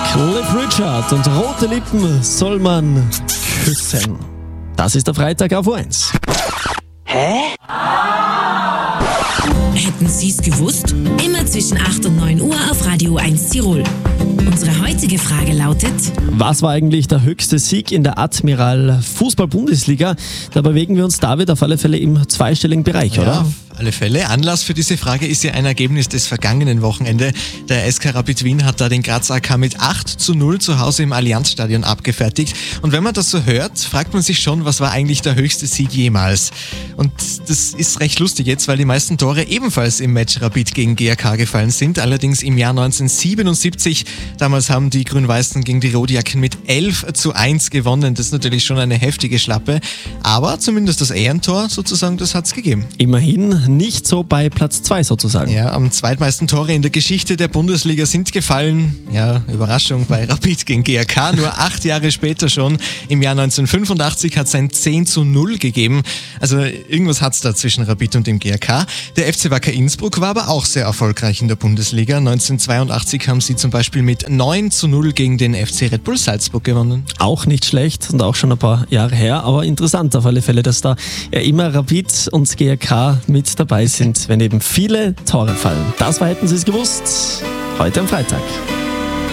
Cliff Richard und rote Lippen soll man küssen. Das ist der Freitag auf O1. Hätten Sie es gewusst? Immer zwischen 8 und 9 Uhr auf Radio 1 Tirol. Unsere heutige Frage lautet: Was war eigentlich der höchste Sieg in der Admiral Fußball-Bundesliga? Da bewegen wir uns, David, auf alle Fälle im zweistelligen Bereich, oder? Auf alle Fälle. Anlass für diese Frage ist ja ein Ergebnis des vergangenen Wochenende. Der SK Rapid Wien hat da den Graz AK mit 8:0 zu Hause im Allianzstadion abgefertigt. Und wenn man das so hört, fragt man sich schon, was war eigentlich der höchste Sieg jemals? Und das ist recht lustig jetzt, weil die meisten Tore ebenfalls im Match Rapid gegen GAK gefallen sind. Allerdings im Jahr 1977. Damals haben die Grün-Weißen gegen die Rotjacken mit 11:1 gewonnen. Das ist natürlich schon eine heftige Schlappe. Aber zumindest das Ehrentor sozusagen, das hat's gegeben. Immerhin nicht so bei Platz 2 sozusagen. Ja, am zweitmeisten Tore in der Geschichte der Bundesliga sind gefallen. Ja, Überraschung bei Rapid gegen GAK. Nur 8 Jahre später schon. Im Jahr 1985 hat es ein 10:0 gegeben. Also irgendwas hat's da zwischen Rapid und dem GAK. Der FC Wacker Innsbruck war aber auch sehr erfolgreich in der Bundesliga. 1982 haben sie zum Beispiel mit 9:0 gegen den FC Red Bull Salzburg gewonnen. Auch nicht schlecht und auch schon ein paar Jahre her, aber interessant auf alle Fälle, dass da ja immer Rapid und GAK mit dabei sind, wenn eben viele Tore fallen. Das war, hätten Sie es gewusst, heute am Freitag.